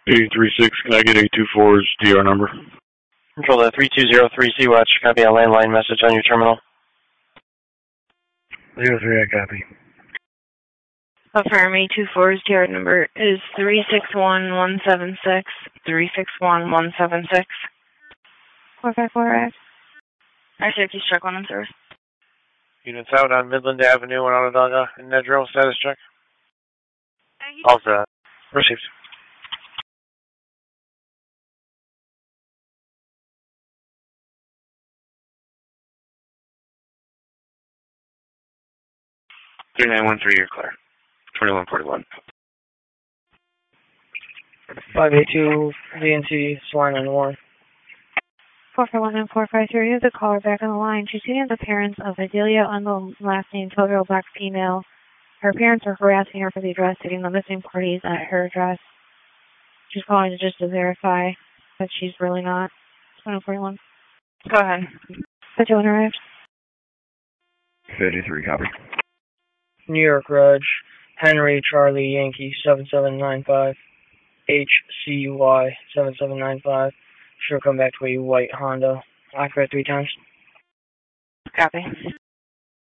836, can I get 824's DR number? Control to 3203 Sea-Watch. Copy a landline message on your terminal. 03, I copy. Affirm 824's DR number is 361176. 361176. 454X. I Syracuse truck 1 on service. Units out on Midland Avenue in Onondaga and Nedrow. Status check. All set. Received. You're clear. 2141. 582 VNC Swine and War. 441 and 453 is a caller back on the line. She's seen the parents of Adelia Ungle, last name Total, black female. Her parents are harassing her for the address, stating the missing parties at her address. She's calling just to verify that she's really not. 2141. Go ahead. Put you on arrived. 53, copy. New York Reg. Henry Charlie Yankee 7795. HCY 7795. She'll come back to a white Honda. Accurate 3 times. Copy.